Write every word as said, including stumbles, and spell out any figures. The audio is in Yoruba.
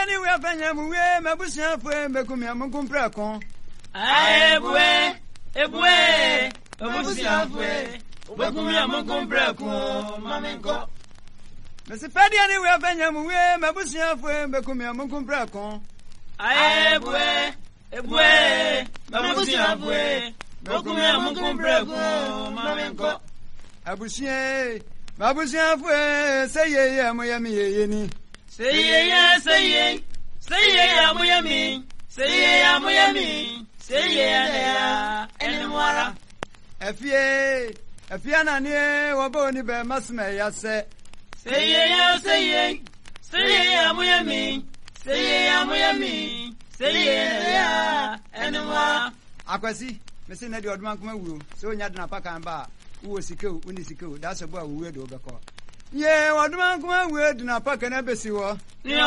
ni we afanya mu we mabusia fo me kumia mu kumpra kon. Ebwe, ebwe, mabusia fo we kumia mu kumpra kon mamenko. Me se pedi ni we afanya mu we mabusia fo me kumia mu kumpra kon. Ebwe, ebwe, mabusia fo we kumia mu kumpra kon mamenko. Abusia, mabusia fo say ye ya mo ya mi ye ni. Say ye, say ye, say ye ya mo ya mi, say ye ya mo ya mi, say ye ya enwara. Efie, efia na ne wo bo ni be masme ya se. Say ye ya, say ye, say ye ya mo ya mi, say ye ya mo ya mi, say ye ya enwara. Akwasi, me se na di odman kuma wuro, so nya dna paka ba. Wo sikew uni sikew da so bo a wo we do be ko ye waduma kuma we dina paka na besi wo